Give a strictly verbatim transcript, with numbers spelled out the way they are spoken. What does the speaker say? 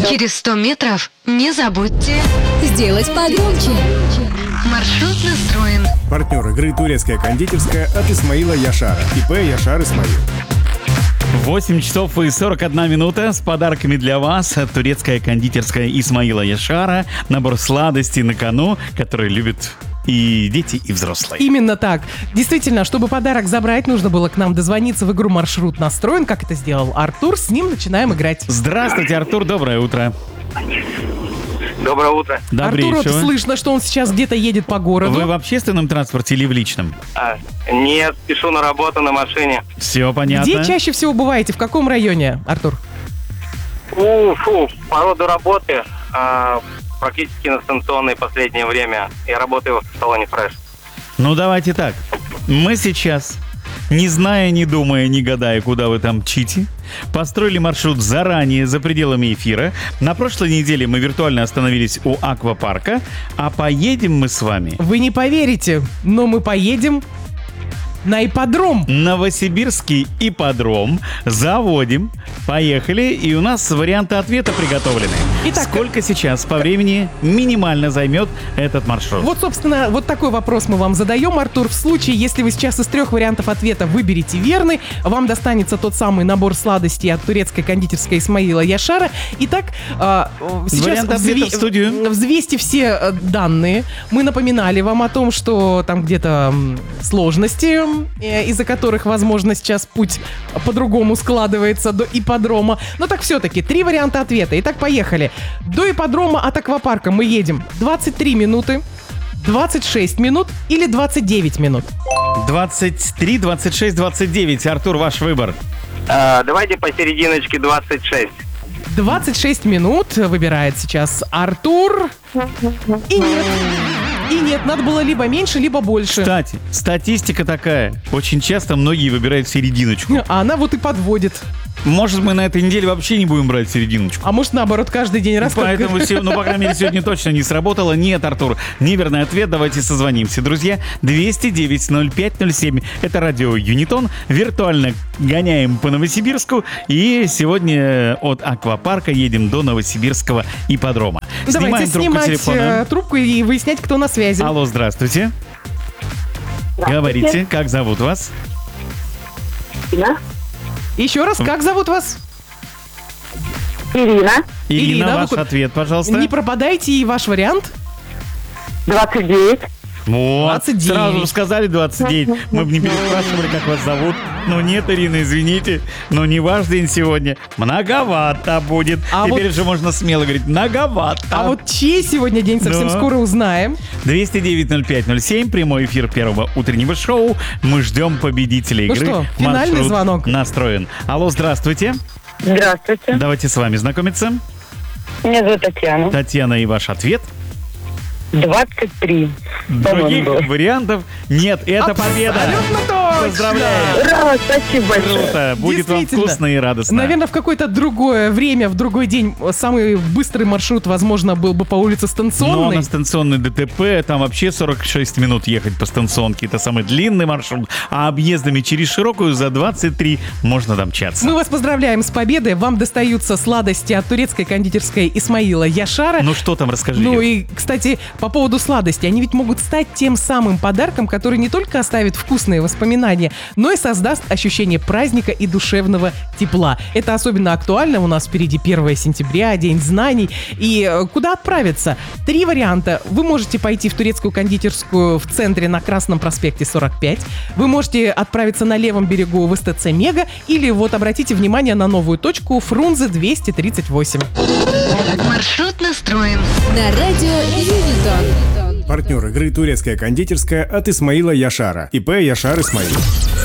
Через сто метров не забудьте сделать погромче. Маршрут настроен. Партнер игры «Турецкая кондитерская» от Исмаила Яшара. ИП Яшар Исмаил. восемь часов и сорок одна минута с подарками для вас. Турецкая кондитерская Исмаила Яшара. Набор сладостей на кону, которые любят и дети, и взрослые. Именно так. Действительно, чтобы подарок забрать, нужно было к нам дозвониться в игру «Маршрут настроен», как это сделал Артур. С ним начинаем играть. Здравствуйте, Артур, доброе утро. Доброе утро. Добрейшего. Артур, вот слышно, что он сейчас где-то едет по городу. Вы в общественном транспорте или в личном? А, нет, спешу на работу на машине. Все понятно. Где чаще всего бываете? В каком районе, Артур? Фу, фу, по роду работы а, практически на станционной последнее время. Я работаю в салоне Fresh. Ну, давайте так. Мы сейчас, не зная, не думая, не гадая, куда вы там мчите, построили маршрут заранее, за пределами эфира. На прошлой неделе мы виртуально остановились у аквапарка, а поедем мы с вами... Вы не поверите, но мы поедем на ипподром. Новосибирский ипподром. Заводим. Поехали. И у нас варианты ответа приготовлены. Итак, сколько сейчас по времени минимально займет этот маршрут? Вот, собственно, вот такой вопрос мы вам задаем, Артур. В случае, если вы сейчас из трех вариантов ответа выберете верный, вам достанется тот самый набор сладостей от турецкой кондитерской Исмаила Яшара. Итак, э, сейчас Вариант ответа в студию. взвесьте все э, данные. Мы напоминали вам о том, что там где-то м, сложности, э, из-за которых, возможно, сейчас путь по-другому складывается до ипподрома. Но так все-таки, три варианта ответа. Итак, поехали. До ипподрома от аквапарка мы едем двадцать три минуты, двадцать шесть минут или двадцать девять минут? двадцать три, двадцать шесть, двадцать девять. Артур, ваш выбор. А, давайте посерединочке двадцать шесть. двадцать шесть минут выбирает сейчас Артур. И нет. И нет, надо было либо меньше, либо больше. Кстати, статистика такая. Очень часто многие выбирают серединочку. А она вот и подводит. Может, мы на этой неделе вообще не будем брать серединочку? А может, наоборот, каждый день раз только- Поэтому, се- ну, по крайней мере, сегодня точно не сработало. Нет, Артур, неверный ответ. Давайте созвонимся. Друзья, двести девять ноль пять ноль семь. Это радио Юнитон. Виртуально гоняем по Новосибирску. И сегодня от аквапарка едем до Новосибирского ипподрома. Давайте Снимаем трубку снимать телефона. э, трубку и выяснять, кто на связи. Алло, здравствуйте. Говорите, как зовут вас? Ирина. Еще раз, как зовут вас? Ирина. Ирина, Ирина, ваш вы- ответ, пожалуйста. Не пропадайте, и ваш вариант. двадцать девять. Вот, двадцать девять. сразу сказали двадцать девять. Мы бы не переспрашивали, как вас зовут. Но нет, Ирина, извините, но не ваш день сегодня. Многовато будет. А Теперь вот- же можно смело говорить, многовато. А вот чей сегодня день, совсем Да. скоро узнаем. двести девять ноль пять ноль семь, прямой эфир первого утреннего шоу. Мы ждем победителя Ну игры. что, финальный Маршрут звонок. настроен. Алло, здравствуйте. Здравствуйте. Давайте с вами знакомиться. Меня зовут Татьяна. Татьяна, и ваш ответ? двадцать три. Других По-моему. вариантов нет. Это победа. Абсолютно точно. Поздравляем. Ура, спасибо большое. Круто. Будет вам Действительно. вкусно и радостно. Наверное, в какое-то другое время, в другой день самый быстрый маршрут, возможно, был бы по улице Но Станционной. на станционный ДТП там вообще сорок шесть минут ехать по станционке. Это самый длинный маршрут. А объездами через широкую за двадцать три можно домчаться. Мы вас поздравляем с победой. Вам достаются сладости от турецкой кондитерской Исмаила Яшара. Ну что там, расскажи. Ну Ир. и, кстати, по поводу сладостей. Они ведь могут стать тем самым подарком, который не только оставит вкусные воспоминания, но и создаст ощущение праздника и душевного тепла. Это особенно актуально. У нас впереди первое сентября, День знаний. И э, куда отправиться? Три варианта. Вы можете пойти в турецкую кондитерскую в центре на Красном проспекте сорок пять. Вы можете отправиться на левом берегу в СТЦ Мега. Или вот обратите внимание на новую точку Фрунзе двести тридцать восемь. Маршрут настроен. На радио Юнитон. Партнер игры «Турецкая кондитерская» от Исмаила Яшара. ИП Яшар Исмаил.